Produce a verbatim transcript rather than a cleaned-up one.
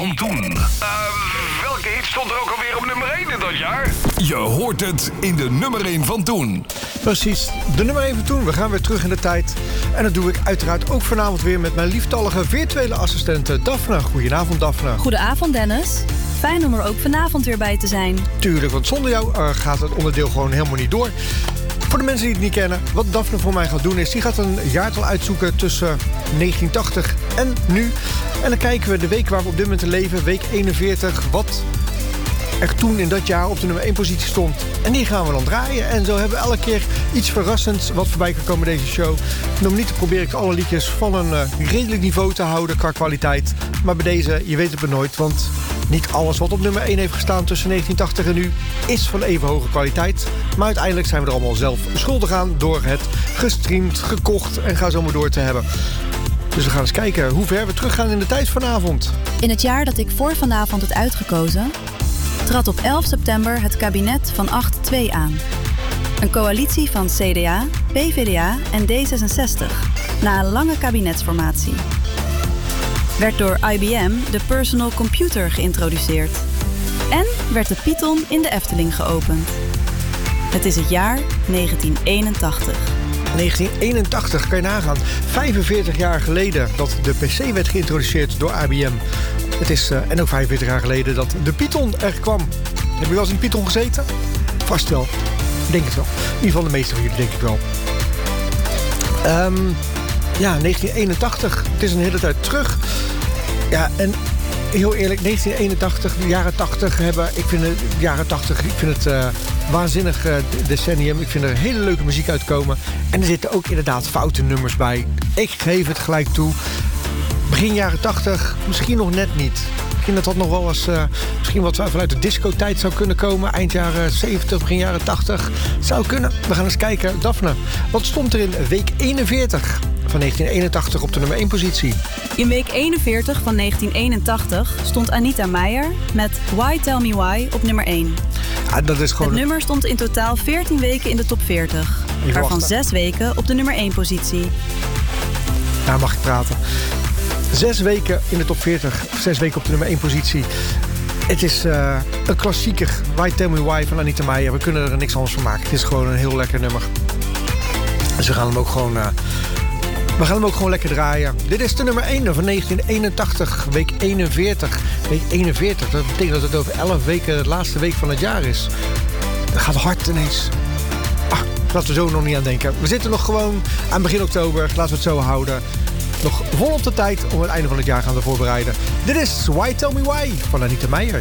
van toen. Uh, welke hit stond er ook alweer op nummer één in dat jaar? Je hoort het in de nummer één van toen. Precies, de nummer één van toen. We gaan weer terug in de tijd. En dat doe ik uiteraard ook vanavond weer met mijn lieftallige virtuele assistente Daphne. Goedenavond, Daphne. Goedenavond, Dennis. Fijn om er ook vanavond weer bij te zijn. Tuurlijk, want zonder jou uh, gaat het onderdeel gewoon helemaal niet door. Voor de mensen die het niet kennen, wat Daphne voor mij gaat doen is... die gaat een jaartal uitzoeken tussen negentien tachtig en nu. En dan kijken we de week waar we op dit moment leven, week eenenveertig... wat er toen in dat jaar op de nummer één positie stond. En die gaan we dan draaien. En zo hebben we elke keer iets verrassends wat voorbij kan komen deze show. Normaliter probeer ik alle liedjes van een uh, redelijk niveau te houden qua kwaliteit. Maar bij deze, je weet het maar nooit, want... niet alles wat op nummer één heeft gestaan tussen negentien tachtig en nu... is van even hoge kwaliteit. Maar uiteindelijk zijn we er allemaal zelf schuldig aan... door het gestreamd, gekocht en ga zo maar door te hebben. Dus we gaan eens kijken hoe ver we teruggaan in de tijd vanavond. In het jaar dat ik voor vanavond had uitgekozen... trad op elf september het kabinet van acht twee aan. Een coalitie van C D A, P V D A en D zesenzestig... na een lange kabinetsformatie. Werd door I B M de personal computer geïntroduceerd. En werd de Python in de Efteling geopend. Het is het jaar negentien eenentachtig. negentien eenentachtig, kan je nagaan. vijfenveertig jaar geleden dat de P C werd geïntroduceerd door I B M. Het is, uh, en ook vijfenveertig jaar geleden dat de Python er kwam. Heb je wel eens in Python gezeten? Vast wel. Ik denk het wel. In ieder geval de meeste van jullie denk ik wel. Um, ja, negentien eenentachtig. Het is een hele tijd terug. Ja, en heel eerlijk, negentien eenentachtig, de jaren tachtig hebben... Ik vind de jaren tachtig, ik vind het uh, waanzinnig uh, decennium. Ik vind er hele leuke muziek uitkomen. En er zitten ook inderdaad foute nummers bij. Ik geef het gelijk toe. Begin jaren tachtig, misschien nog net niet. Ik vind dat dat nog wel eens... Uh, misschien wat vanuit de discotijd zou kunnen komen. Eind jaren zeventig, begin jaren tachtig. Zou kunnen. We gaan eens kijken. Daphne, wat stond er in week eenenveertig van negentien eenentachtig op de nummer één positie? In week eenenveertig van negentien eenentachtig stond Anita Meijer met Why Tell Me Why op nummer één. Ja, dat is gewoon... Het nummer stond in totaal veertien weken in de top veertig. Waarvan zes weken op de nummer één positie. Nou, mag ik praten. Zes weken in de top veertig, zes weken op de nummer één positie. Het is uh, een klassieker. Why Tell Me Why van Anita Meijer. We kunnen er niks anders van maken. Het is gewoon een heel lekker nummer. Dus we gaan hem ook gewoon... Uh, we gaan hem ook gewoon lekker draaien. Dit is de nummer één van negentien eenentachtig, week eenenveertig. Week eenenveertig, dat betekent dat het over elf weken de laatste week van het jaar is. Dat gaat hard ineens. Ah, laten we zo nog niet aan denken. We zitten nog gewoon aan begin oktober. Laten we het zo houden. Nog volop de tijd om het einde van het jaar gaan te voorbereiden. Dit is Why Tell Me Why van Anita Meijer.